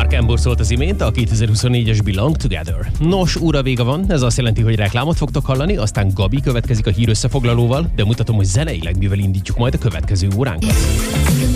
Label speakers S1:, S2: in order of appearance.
S1: Mark Embor szólt az imént, a 2024-es Belong Together. Nos, óra vége van, ez azt jelenti, hogy reklámot fogtok hallani, aztán Gabi következik a hír összefoglalóval, de mutatom, hogy zeneileg mivel indítjuk majd a következő óránkat.